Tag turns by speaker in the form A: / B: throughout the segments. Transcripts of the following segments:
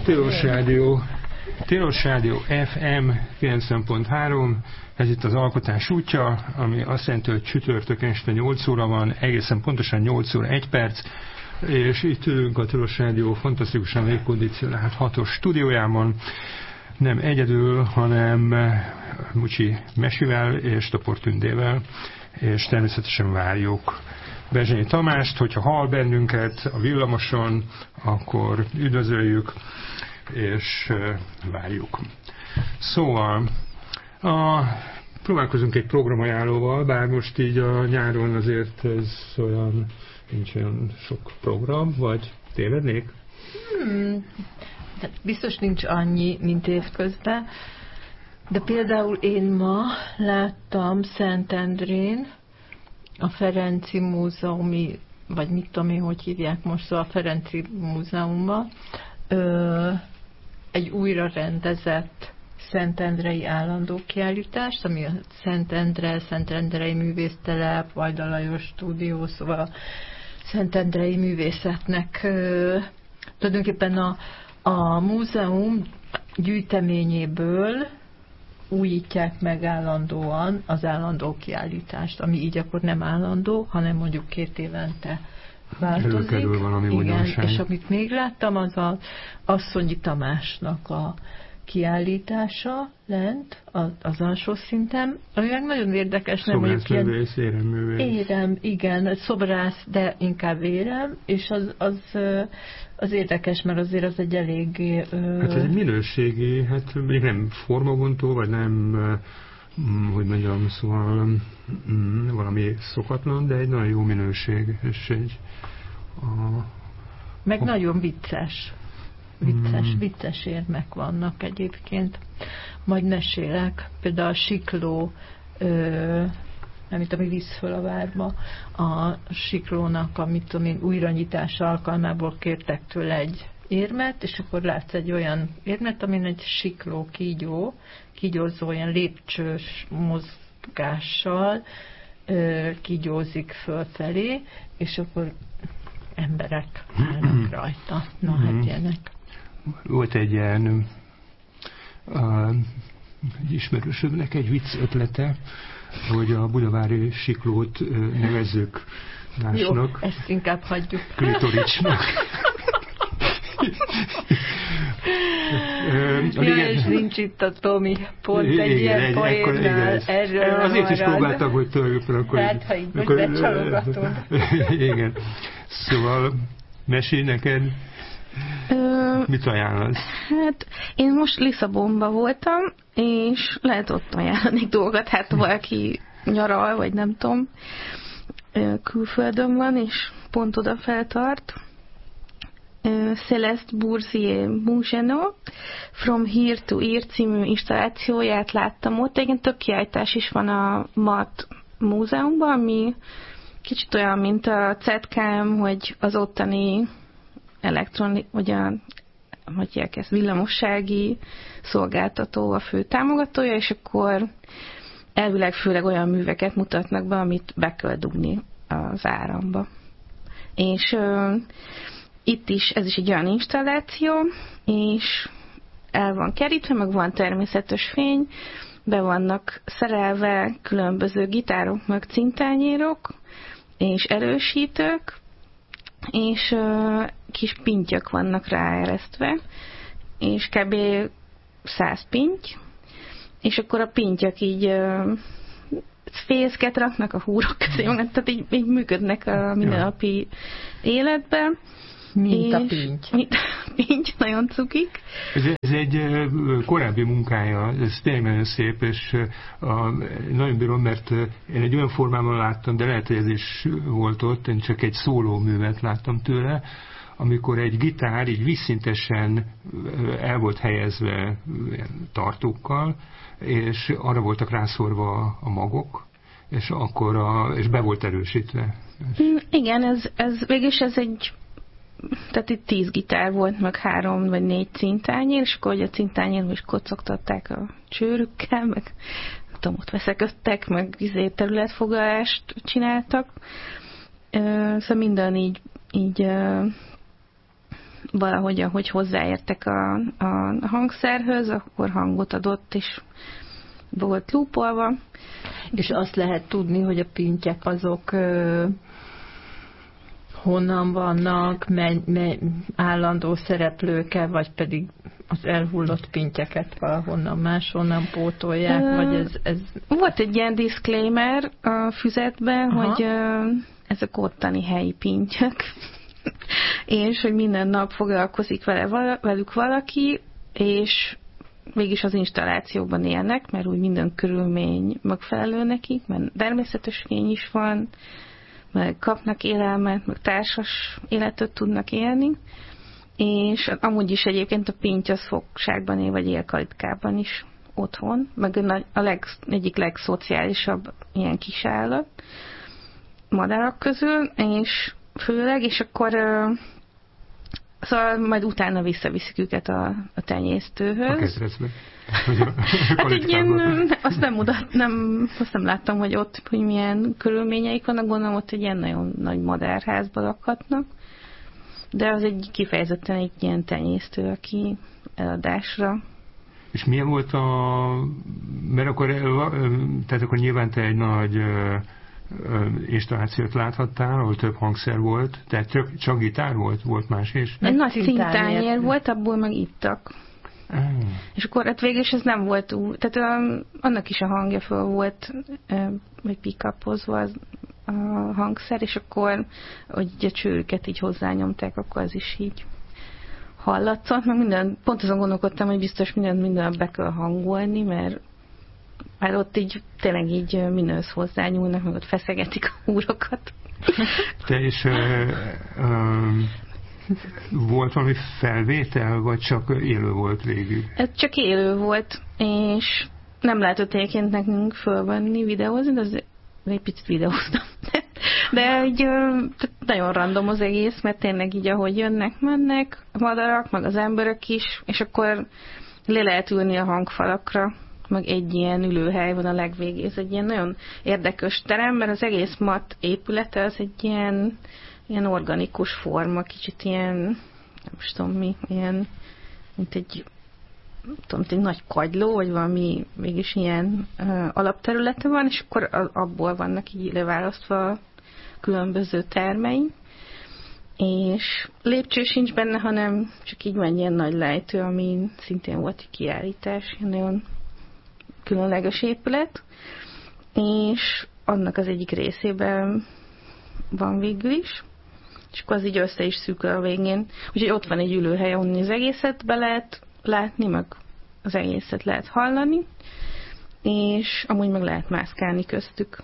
A: Tilos Rádió FM 90.3, ez itt az Alkotás útja, ami azt jelenti, hogy csütörtök este 8 óra van, egészen pontosan 8 óra 1 perc, és itt ülünk a Tilos Rádió fantasztikusan légkondicionált 6-os stúdiójában, nem egyedül, hanem Mucsi Mesivel és Topor Tündével, és természetesen várjuk Bezsenyi Tamást, hogyha hall bennünket a villamoson, akkor üdvözöljük, és várjuk. Szóval próbálkozunk egy programajánlóval, bár most így a nyáron azért ez olyan, nincs olyan sok program, vagy tévednék?
B: Biztos nincs annyi, mint évközben, de például én ma láttam Szentendrén a Ferenci Múzeumi, vagy mit tudom én, hogy hívják most, szóval a Ferenci Múzeumban egy újra rendezett szentendrei állandó kiállítást, ami a Szentendrei Művésztelep, Vajda Lajos stúdió, szóval a szentendrei művészetnek tulajdonképpen a múzeum gyűjteményéből újítják meg állandóan az állandó kiállítást, ami így akkor nem állandó, hanem mondjuk 2 évente változik.
A: Előkerül valami újdonság.
B: És amit még láttam, az az Asszonyi Tamásnak a kiállítása lent, az alsó szinten. Olyan nagyon érdekes, nem mondjuk ilyen...
A: Éremművész.
B: Érem, igen, szobrász, de inkább érem, és az érdekes, mert azért az egy elég...
A: Hát ez egy minőségi, hát még nem formabontó, vagy nem, hogy mondjam, szóval valami szokatlan, de egy nagyon jó minőség, és egy...
B: Meg nagyon vicces. Vicces érmek vannak egyébként. Majd mesélek. Például a Sikló, ami visz föl a várba, a Siklónak, amit tudom én, újranyitása alkalmából kértek tőle egy érmet, és akkor látsz egy olyan érmet, amin egy sikló kígyózó, olyan lépcsős mozgással kígyózik fölfelé, és akkor emberek állnak rajta. Na, hát ilyenek.
A: Volt egy ilyen egy ismerősömnek egy vicc ötlete, hogy a budavári siklót nevezzük másnak.
B: Jó, ezt inkább hagyjuk.
A: Klitoricsnak.
B: És nincs itt a Tomi, pont egy ilyen poénnál erről
A: azért is próbáltam, hogy tulajdonképpen akkor...
B: Tehát, ha így most becsalogatod.
A: Igen. Szóval mesélj neked, mit ajánlasz?
C: Hát én most Lisszabonban voltam, és lehet ott ajánlani dolgot, hát valaki nyaral, vagy nem tudom, külföldön van, és pont oda feltart. Céleste Boursier Mugeno From Here to Here című installációját láttam ott. Igen, több kiállítás is van a MAT múzeumban, ami kicsit olyan, mint a CETKM, hogy az ottani vagy a villamossági szolgáltató a fő támogatója, és akkor elvileg főleg olyan műveket mutatnak be, amit be kell dugni az áramba. És itt is, ez is egy olyan installáció, és el van kerítve, meg van természetes fény, be vannak szerelve különböző gitárok, meg cintányérok, és erősítők, és kis pintyak vannak ráeresztve, és kb. 100 pinty, és akkor a pintyak így fészket raknak a húrok közé, tehát így működnek a mindennapi életben.
B: Mint a pinty.
C: Pinty, nagyon cukik.
A: Ez egy korábbi munkája, ez tényleg nagyon szép, és nagyon bírom, mert én egy olyan formában láttam, de lehet, hogy ez is volt ott, én csak egy szólóművet láttam tőle, amikor egy gitár így vízszintesen el volt helyezve tartókkal, és arra voltak rászorva a magok, és akkor és be volt erősítve.
C: Igen, végülis ez egy, tehát itt 10 gitár volt, meg 3 vagy 4 cintányér, és akkor a cintányér is kocogtatták a csőrükkel, meg tudom, ott veszekedtek, meg területfoglalást csináltak. Szóval minden így valahogy, ahogy hozzáértek a hangszerhöz, akkor hangot adott, és volt lúpolva.
B: És azt lehet tudni, hogy a pintyek azok honnan vannak, állandó szereplőke, vagy pedig az elhullott pintyeket valahonnan máshonnan pótolják, vagy ez...
C: Volt egy ilyen disclaimer a füzetben, hogy ezek ottani helyi pintyek, és hogy minden nap foglalkozik velük valaki, és mégis az installációban élnek, mert úgy minden körülmény megfelelő nekik, mert természetes fény is van, meg kapnak élelmet, meg társas életet tudnak élni, és amúgy is egyébként a pinty az fogságban él, vagy élkalitkában is otthon, meg egyik legszociálisabb ilyen kisállat madarak közül, és főleg, és akkor szóval majd utána visszaviszik őket a tenyésztőhöz.
A: A kezdetben.
C: Hát egy ilyen, azt nem láttam, hogy ott hogy milyen körülményeik vannak, gondolom ott egy ilyen nagyon nagy madárházba lakhatnak, de az egy kifejezetten egy ilyen tenyésztő, aki eladásra.
A: És milyen volt mert akkor nyilván te egy nagy installációt láthattál, ahol több hangszer volt, tehát csak gitár volt más is?
C: Egy nagy szintányér volt, abból meg ittak. És akkor hát végül is ez nem volt úgy, tehát annak is a hangja föl volt vagy pick-upozva a hangszer, és akkor, hogy a csőrüket így hozzányomták, akkor az is így hallatszott, meg pont azon gondolkodtam, hogy biztos mindent be kell hangolni, mert ott így tényleg így mindenhöz hozzányúlnak, meg ott feszegetik a húrokat.
A: Te is volt valami felvétel, vagy csak élő volt végül?
C: Csak élő volt, és nem lehetett egyébként nekünk fölvenni, videózni, de azért egy picit videóztam. De így nagyon random az egész, mert tényleg így, ahogy jönnek-mennek a madarak, meg az emberek is, és akkor le lehet ülni a hangfalakra, meg egy ilyen ülőhely van a legvégén. Ez egy ilyen nagyon érdekes terem, mert az egész mat épülete az egy ilyen organikus forma, kicsit ilyen, nem tudom mi, ilyen, mint egy nagy kagyló, vagy valami mégis ilyen alapterülete van, és akkor abból vannak így leválasztva különböző termei, és lépcső sincs benne, hanem csak így van ilyen nagy lejtő, ami szintén volt egy kiállítás, nagyon különleges épület, és annak az egyik részében van végül is, és akkor az így össze is szűkül a végén. Úgyhogy ott van egy ülőhely, ahol az egészet be lehet látni, meg az egészet lehet hallani, és amúgy meg lehet mászkálni köztük.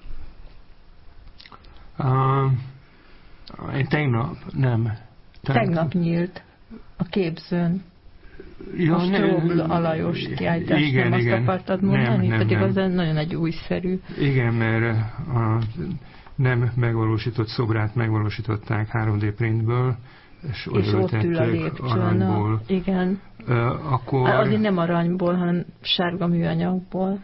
A: Én tegnap
B: nyílt a képzőn. Ja, a Strobl Alajos kiállítást, nem azt akartad mondani? Pedig az nagyon egy újszerű.
A: Igen, mert a nem megvalósított szobrát megvalósították 3D printből, és
B: ott ül a lépcsőn. Igen.
A: Akkor...
B: Azért nem aranyból, hanem sárga műanyagból.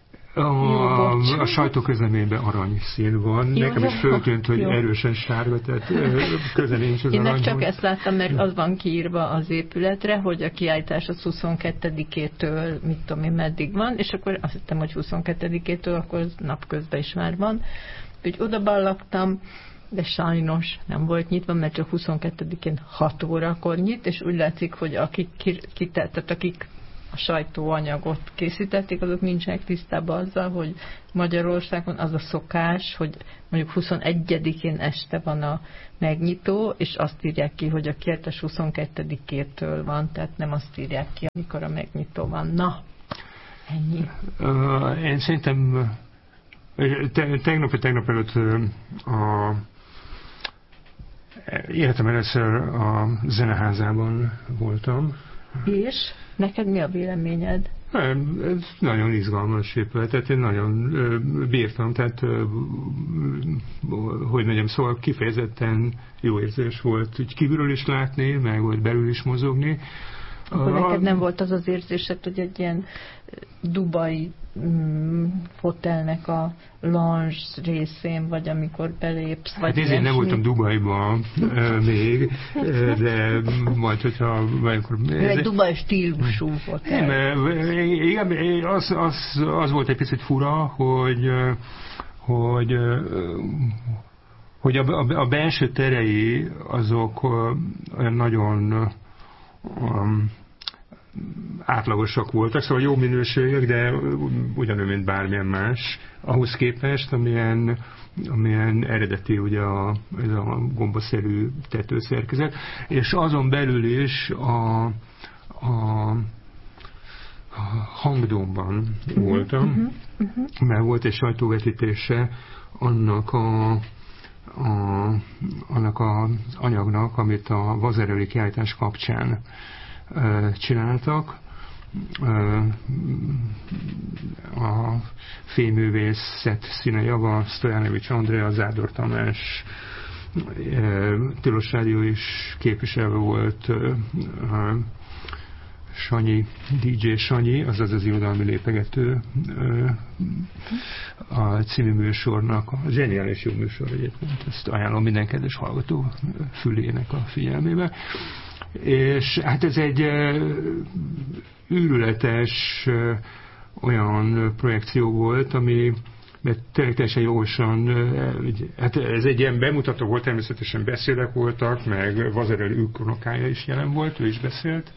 A: A sajtóközleményben aranyszín van. Nekem is föltűnt, hogy erősen sárga, tehát köze nincs az aranyból.
B: Én csak ezt láttam, mert az van kiírva az épületre, hogy a kiállítás az 22-től mit tudom én meddig van, és akkor azt hittem, hogy 22-től, akkor napközben is már van. Úgyhogy oda ballagtam, de sajnos nem volt nyitva, mert csak 22-én 6 órakor nyit, és úgy látszik, hogy akik a sajtóanyagot készítették, azok nincsenek tisztában azzal, hogy Magyarországon az a szokás, hogy mondjuk 21-én este van a megnyitó, és azt írják ki, hogy a kiállítás 22-től van, tehát nem azt írják ki, amikor a megnyitó van. Na, ennyi.
A: Én szerintem tegnap előtt életem először a Zeneházában voltam.
B: És? Neked mi a véleményed?
A: Ez nagyon izgalmas épület, tehát én nagyon bírtam, tehát hogy mondjam, szóval kifejezetten jó érzés volt úgy kívülről is látni, meg volt belül is mozogni.
B: Akkor neked nem volt az az érzésed, hogy egy ilyen dubai hotelnek a lounge részén, vagy amikor belépsz, vagy
A: hát ezért nem voltam Dubajban még, de majd, hogyha
B: egy Dubai stílusú hotel.
A: Nem, az volt egy picit fura, hogy a belső terei azok olyan nagyon átlagosak voltak, szóval jó minőségek, de ugyanúgy, mint bármilyen más, ahhoz képest, amilyen eredeti ugye ez a gombaszerű tetőszerkezet, és azon belül is a Hangdómban voltam, mert volt egy sajtóvetítése annak az anyagnak, amit a Vazarely kiállítás kapcsán csináltak. A fémművészet színejava, Stojánovics Andrea, Zádor Tamás, Tilos Rádió is képviselve volt, Sanyi, DJ Sanyi, azaz az irodalmi lépegető a című műsornak, a zseniális jó műsor egyébként, ezt ajánlom minden kedves hallgató fülének a figyelmébe. És hát ez egy őrületes olyan projekció volt, ami mert teljesen jogosan, hát ez egy ilyen bemutató volt, természetesen beszédek voltak, meg Vazarely unokája is jelen volt, ő is beszélt.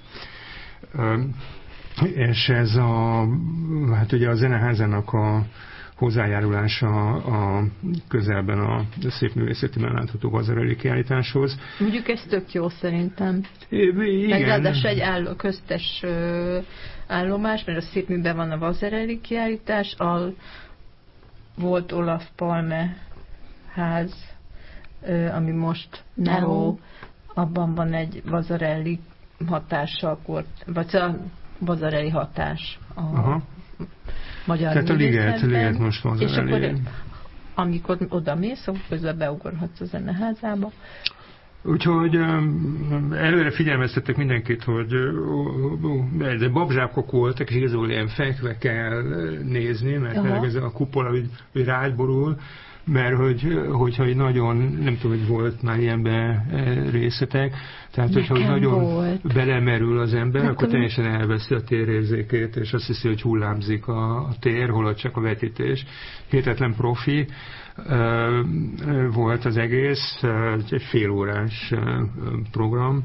A: És ez hát ugye a Zeneházának a hozzájárulása a közelben a szépművészetiben látható Vazarely kiállításhoz.
B: Mondjuk ez tök jó szerintem.
A: Igen.
B: Meg ráadásul egy köztes állomás, mert a Szépműben van a Vazarely kiállítás, volt Olaf Palme ház, ami most Neo, abban van egy Vazarely hatással, vagy a Vazarely hatás a magyar
A: tehát
B: művészetben.
A: a liget most Vazarely.
B: És akkor amikor oda mész, akkor közben beugorhatsz a zeneházába.
A: Úgyhogy előre figyelmeztettek mindenkit, hogy de babzsákok voltak, és igazából ilyen fekve kell nézni, mert ez a kupola hogy rágyborul, mert hogyha nagyon, nem tudom, hogy volt már ilyenben részletek, tehát hogyha nagyon volt. Belemerül az ember, akkor teljesen elveszi a térérzékét, és azt hiszi, hogy hullámzik a tér, holott csak a vetítés. Hihetetlen profi volt az egész, egy félórás program.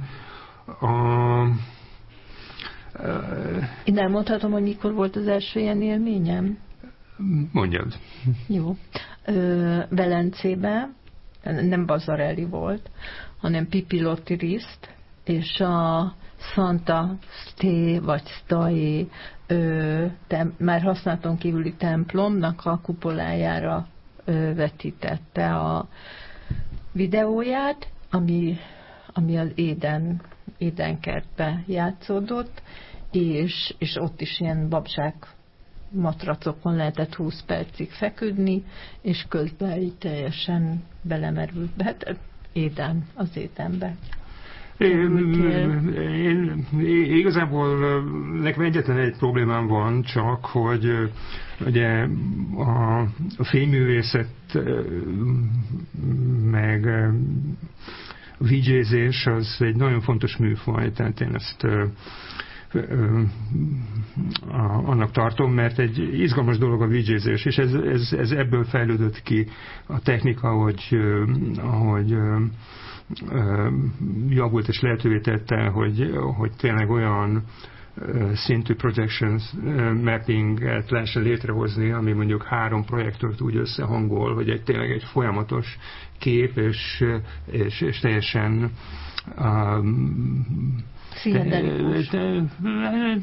B: Én elmondhatom, hogy mikor volt az első ilyen élményem?
A: Mondjad.
B: Jó. Velencében nem Vazarely volt, hanem Pipilotti Riszt, és a Santa Sté vagy Staé már használaton kívüli templomnak a kupolájára vetítette a videóját, ami az Édenkertbe játszódott, és ott is ilyen babzsák matracokon lehetett 20 percig feküdni, és közben így teljesen belemerült be. Hát az Édenbe.
A: Én igazából nekem egyetlen egy problémám van csak, hogy ugye a fényművészet meg a VJ-zés az egy nagyon fontos műfaj, tehát én ezt annak tartom, mert egy izgalmas dolog a VJ-zés, és ez ebből fejlődött ki a technika, ahogy javult és lehetővé tette, hogy tényleg olyan szintű projection mappinget lehessen létrehozni, ami mondjuk 3 projektort úgy összehangol, hogy tényleg egy folyamatos kép, és teljesen